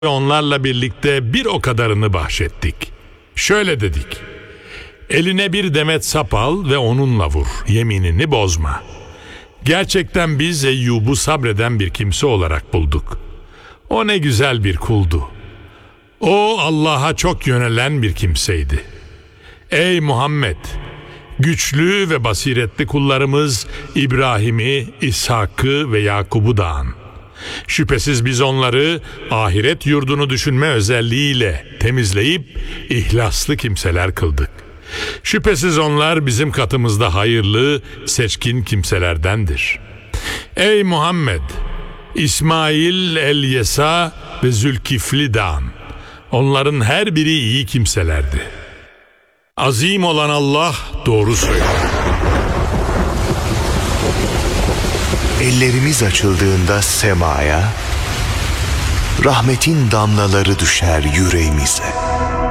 ve onlarla birlikte bir o kadarını bahşettik. Şöyle dedik: eline bir demet sap al ve onunla vur, yeminini bozma. Gerçekten biz Eyyub'u sabreden bir kimse olarak bulduk. O ne güzel bir kuldu. O Allah'a çok yönelen bir kimseydi. Ey Muhammed! Güçlü ve basiretli kullarımız İbrahim'i, İshak'ı ve Yakub'u da an. Şüphesiz biz onları ahiret yurdunu düşünme özelliğiyle temizleyip ihlaslı kimseler kıldık. Şüphesiz onlar bizim katımızda hayırlı, seçkin kimselerdendir. Ey Muhammed! İsmail, El-Yesa ve Zülkifli de an. Onların her biri iyi kimselerdi. Azim olan Allah doğru söyler. Ellerimiz açıldığında semaya, rahmetin damlaları düşer yüreğimize.